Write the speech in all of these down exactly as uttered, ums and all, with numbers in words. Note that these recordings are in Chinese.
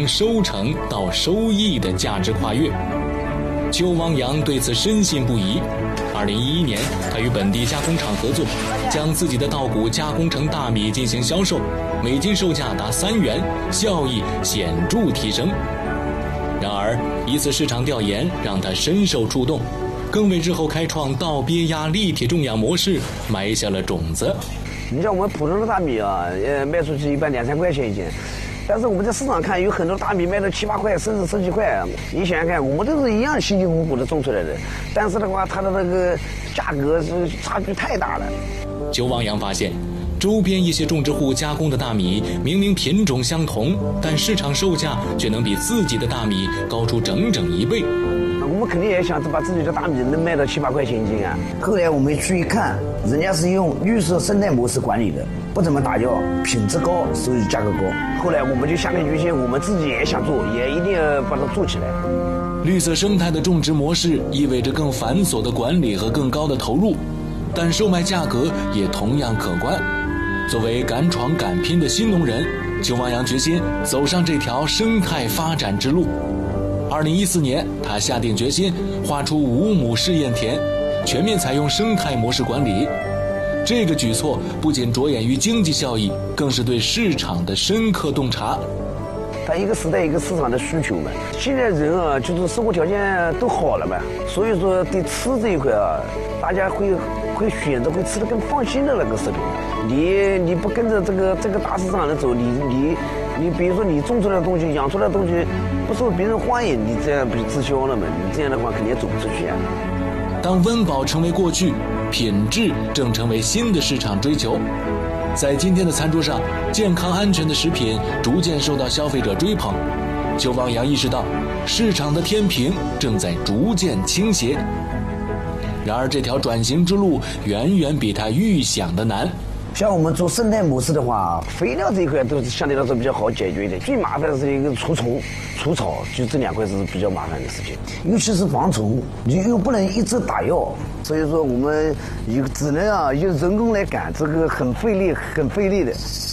从收成到收益的价值跨越。邱汪洋对此深信不疑。二零一一年，他与本地加工厂合作，将自己的稻谷加工成大米进行销售，每斤售价达三元，效益显著提升。然而，一次市场调研让他深受触动，更为日后开创稻鳖压立体种养模式埋下了种子。 你像我们普通的大米啊，呃，卖出去一般两三块钱一斤。但是我们在市场看，有很多大米卖到七八块，甚至十几块。你想想看，我们都是一样辛辛苦苦的种出来的，但是的话，它的那个价格是差距太大了。 邱汪洋发现，周边一些种植户加工的大米明明品种相同，但市场售价却能比自己的大米高出整整一倍。 我们肯定也想把自己的大米能卖到七八块钱一斤啊。 后来我们去一看，人家是用绿色生态模式管理的，不怎么打药，品质高，所以价格高。 后来我们就下定决心，我们自己也想做，也一定要把它做起来。 绿色生态的种植模式意味着更繁琐的管理和更高的投入，但售卖价格也同样可观。作为敢闯敢拼的新农人，邱汪洋决心走上这条生态发展之路。二零一四年，他下定决心划出五亩试验田，全面采用生态模式管理。这个举措不仅着眼于经济效益，更是对市场的深刻洞察。 它一个时代一个市场的需求嘛，现在人啊，就是生活条件都好了嘛，所以说对吃这一块啊，大家会会选择会吃得更放心的那个食品。你你不跟着这个这个大市场的走，你你你比如说你种出来的东西、养出来的东西不受别人欢迎，你这样不就滞销了嘛？你这样的话肯定走不出去啊。 当温饱成为过去，品质正成为新的市场追求。在今天的餐桌上，健康安全的食品逐渐受到消费者追捧。邱汪洋意识到，市场的天平正在逐渐倾斜。然而，这条转型之路远远比他预想的难。 像我们做生态模式的话， 肥料这一块都是相对来说比较好解决的，最麻烦的是一个除虫、除草，就这两块是比较麻烦的事情。 尤其是防虫，你又不能一直打药， 所以说我们有只能啊用人工来赶，这个很费力、很费力的。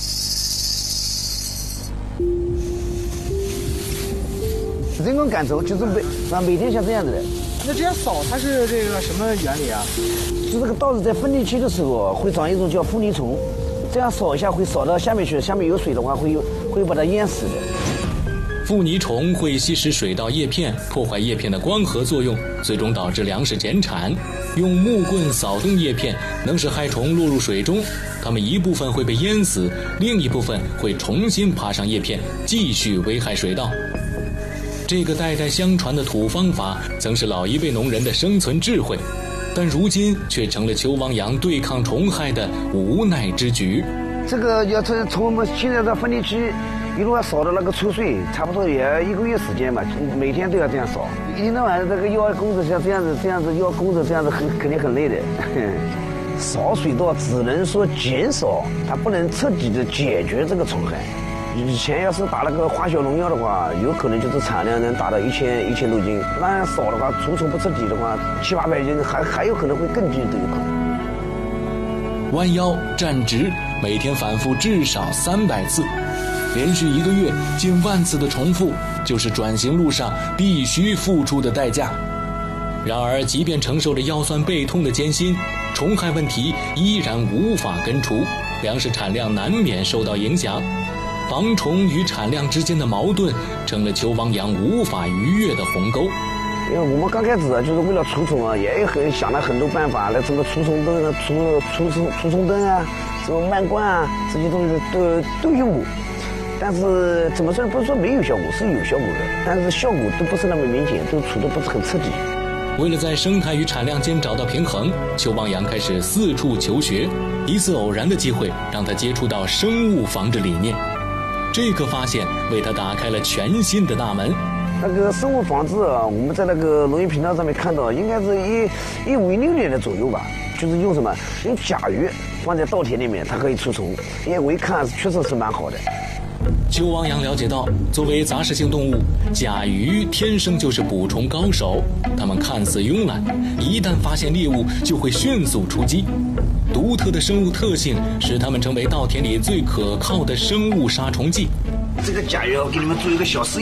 人工赶虫就是每啊每天像这样子的。 那这样扫它是这个什么原理啊？ 就这个稻子在分离期的时候会长一种叫负泥虫，这样扫一下会扫到下面去，下面有水的话会会把它淹死的。 负泥虫会吸食水稻叶片，破坏叶片的光合作用，最终导致粮食减产。用木棍扫动叶片，能使害虫落入水中，它们一部分会被淹死，另一部分会重新爬上叶片，继续危害水稻。这个代代相传的土方法曾是老一辈农人的生存智慧，但如今却成了邱汪洋对抗虫害的无奈之举。 这个要从从我们现在的分离期一路要扫到那个出穗，差不多也要一个月时间吧，每天都要这样扫。一天到晚这个要工作像这样子这样子要工作这样子很肯定很累的。扫水稻只能说减少，它不能彻底的解决这个虫害。以前要是打那个化学农药的话，有可能就是产量能达到一千一千多斤。那样扫的话，除虫不彻底的话，七八百斤还还有可能会更低都有可能。 弯腰站直，每天反复至少三百次，连续一个月近万次的重复，就是转型路上必须付出的代价。然而，即便承受着腰酸背痛的艰辛，虫害问题依然无法根除，粮食产量难免受到影响。防虫与产量之间的矛盾，成了邱汪洋无法逾越的鸿沟。 因为我们刚开始啊，就是为了除虫啊，也很想了很多办法，来这个除虫灯啊、除除除除虫灯啊、什么漫灌啊，这些东西都都用过。但是怎么说，不是说没有效果，是有效果的，但是效果都不是那么明显，都除的不是很彻底。 为了在生态与产量间找到平衡，邱汪洋开始四处求学。一次偶然的机会，让他接触到生物防治理念。这个发现为他打开了全新的大门。 那个生物防治啊，我们在那个农业频道上面看到，应该是一一五一六年的左右吧，就是用什么用甲鱼放在稻田里面，它可以除虫。因为我一看，确实是蛮好的。 邱汪洋了解到，作为杂食性动物，甲鱼天生就是捕虫高手。它们看似慵懒，一旦发现猎物就会迅速出击。独特的生物特性使它们成为稻田里最可靠的生物杀虫剂。 这个甲鱼，我给你们做一个小实验。